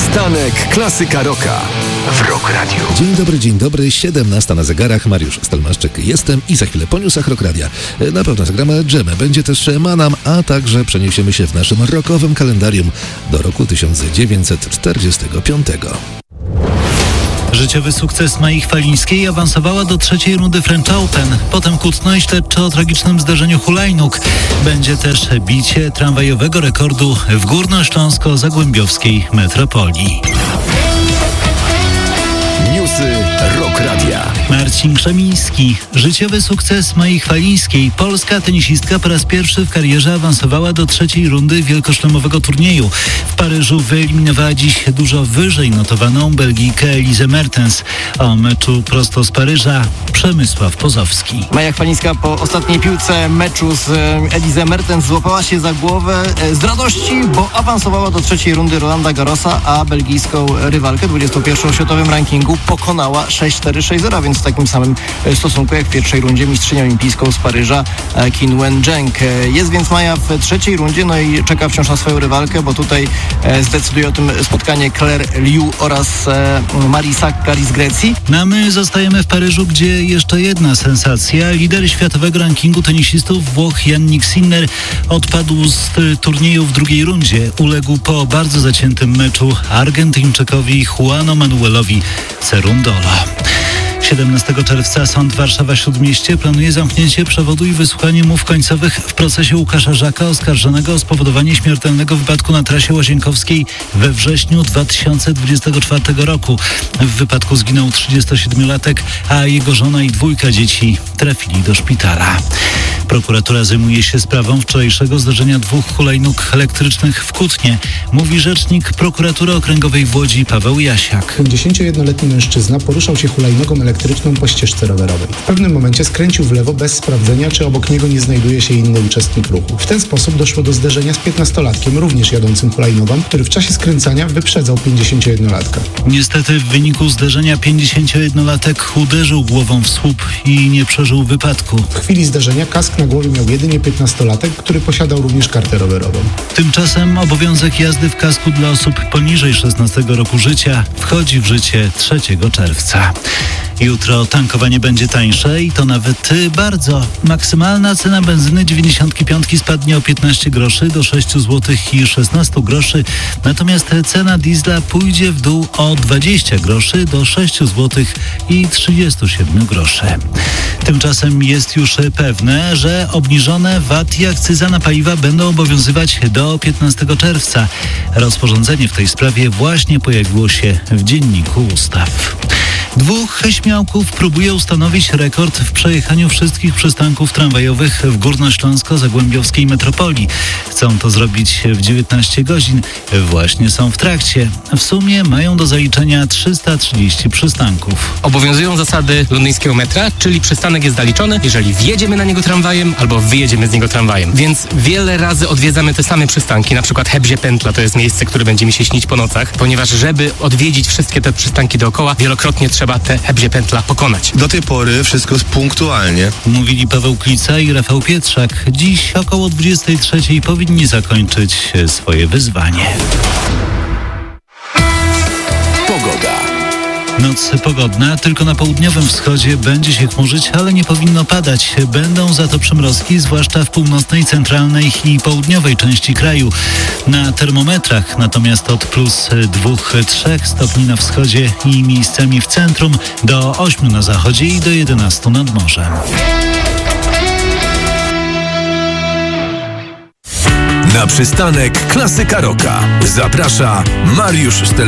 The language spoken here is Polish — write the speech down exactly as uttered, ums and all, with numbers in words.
Przystanek Klasyka Rocka w Rock Radio. Dzień dobry, dzień dobry, siedemnasta na zegarach, Mariusz Stelmaszczyk jestem i za chwilę po newsach Rock Radia. Na pewno zagramy dżemę, będzie też Manam, a także przeniesiemy się w naszym rockowym kalendarium do roku tysiąc dziewięćset czterdziestego piątego. Życiowy sukces Mai Chwalińskiej awansowała do trzeciej rundy French Open. Potem kłótno i śledczy o tragicznym zdarzeniu hulajnóg. Będzie też bicie tramwajowego rekordu w górnośląsko-zagłębiowskiej metropolii. Newsy Rock Radia. Marcin Krzemiński. Życiowy sukces Mai Chwalińskiej. Polska tenisistka po raz pierwszy w karierze awansowała do trzeciej rundy wielkoszlemowego turnieju. W Paryżu wyeliminowała dziś dużo wyżej notowaną Belgijkę Elizę Mertens. O meczu prosto z Paryża Przemysław Pozowski. Maja Chwalińska po ostatniej piłce meczu z Elizę Mertens złapała się za głowę z radości, bo awansowała do trzeciej rundy Rolanda Garrosa, a belgijską rywalkę dwudziestą pierwszą w światowym rankingu pokonała sześć cztery sześć zero, więc w takim samym stosunku jak w pierwszej rundzie mistrzynią olimpijską z Paryża Qin Wen-zheng. Jest więc Maja w trzeciej rundzie, no i czeka wciąż na swoją rywalkę, bo tutaj zdecyduje o tym spotkanie Claire Liu oraz Marii Sakkari z Grecji. No a my zostajemy w Paryżu, gdzie jeszcze jedna sensacja. Lider światowego rankingu tenisistów Włoch Jannik Sinner odpadł z turnieju w drugiej rundzie. Uległ po bardzo zaciętym meczu Argentyńczykowi Juanu Manuelowi Cerundolo. siedemnastego czerwca Sąd Warszawa-Śródmieście planuje zamknięcie przewodu i wysłuchanie mów końcowych w procesie Łukasza Żaka oskarżonego o spowodowanie śmiertelnego wypadku na trasie łazienkowskiej we wrześniu dwa tysiące dwudziestego czwartego roku. W wypadku zginął trzydziestosiedmiolatek, a jego żona i dwójka dzieci trafili do szpitala. Prokuratura zajmuje się sprawą wczorajszego zdarzenia dwóch hulajnóg elektrycznych w Kutnie, mówi rzecznik Prokuratury Okręgowej w Łodzi Paweł Jasiak. pięćdziesięciojednoletni mężczyzna poruszał się hulajnogą elektryczną po ścieżce rowerowej. W pewnym momencie skręcił w lewo bez sprawdzenia, czy obok niego nie znajduje się inny uczestnik ruchu. W ten sposób doszło do zderzenia z piętnastolatkiem, również jadącym hulajnogą, który w czasie skręcania wyprzedzał pięćdziesięciojednolatka. Niestety w wyniku zderzenia pięćdziesięciojednolatek uderzył głową w słup i nie przeżył wypadku. W chwili zdarzenia kask na głowie miał jedynie piętnastolatek, który posiadał również kartę rowerową. Tymczasem obowiązek jazdy w kasku dla osób poniżej szesnastego roku życia wchodzi w życie trzeciego czerwca. Jutro tankowanie będzie tańsze i to nawet bardzo. Maksymalna cena benzyny dziewięćdziesiątki piątki spadnie o piętnaście groszy do sześć złotych i szesnaście groszy, natomiast cena diesla pójdzie w dół o dwadzieścia groszy do sześć złotych i trzydzieści siedem groszy. Tymczasem jest już pewne, że obniżone V A T i akcyza na paliwa będą obowiązywać do piętnastego czerwca. Rozporządzenie w tej sprawie właśnie pojawiło się w Dzienniku Ustaw. Dwóch śmiałków próbuje ustanowić rekord w przejechaniu wszystkich przystanków tramwajowych w górnośląsko-zagłębiowskiej metropolii. Chcą to zrobić w dziewiętnaście godzin. Właśnie są w trakcie. W sumie mają do zaliczenia trzysta trzydzieści przystanków. Obowiązują zasady londyńskiego metra, czyli przystanek jest zaliczony, jeżeli wjedziemy na niego tramwajem albo wyjedziemy z niego tramwajem. Więc wiele razy odwiedzamy te same przystanki, na przykład Hebzie Pętla to jest miejsce, które będzie mi się śnić po nocach, ponieważ żeby odwiedzić wszystkie te przystanki dookoła, wielokrotnie trzeba tę Hebzie Pętla pokonać. Do tej pory wszystko jest punktualnie. Mówili Paweł Klica i Rafał Pietrzak. Dziś około dwudziestej trzeciej powinni zakończyć swoje wyzwanie. Pogoda. Noc pogodna, tylko na południowym wschodzie będzie się chmurzyć, ale nie powinno padać. Będą za to przymrozki, zwłaszcza w północnej, centralnej i południowej części kraju. Na termometrach natomiast od plus dwóch do trzech stopni na wschodzie i miejscami w centrum, do ośmiu na zachodzie i do jedenastu nad morzem. Na przystanek Klasyka Rocka zaprasza Mariusz Stelmaszczyk.